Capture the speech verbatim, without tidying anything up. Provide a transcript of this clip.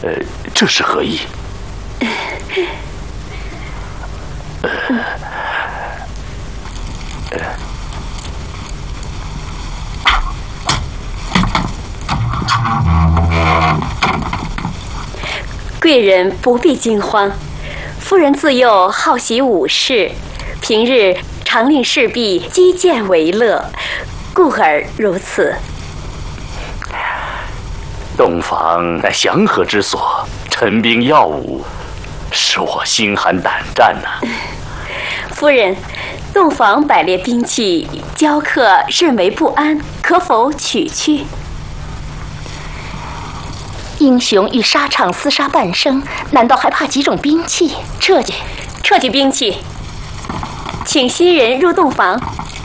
呃，这是何意？呃，呃。 贵人不必惊慌，夫人自幼好习武事，平日常令侍婢击剑为乐，故而如此。 洞房乃祥和之所，陈兵耀武，使我心寒胆战呐、啊。 夫人，洞房摆列兵器，教客甚为不安，可否取去？ 英雄与沙场厮杀半生，难道还怕几种兵器？撤去， 撤去兵器，请新人入洞房。